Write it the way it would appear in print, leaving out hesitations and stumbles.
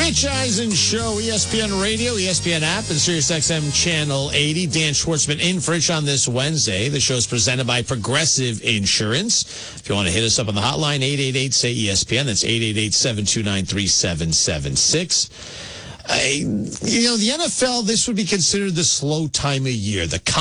Rich Eisen Show, ESPN Radio, ESPN app, and SiriusXM Channel 80. Dan Schwartzman in for Rich on this Wednesday. The show is presented by Progressive Insurance. If you want to hit us up on the hotline, 888-SAY-ESPN. That's 888-729-3776. The NFL, this would be considered the slow time of year. The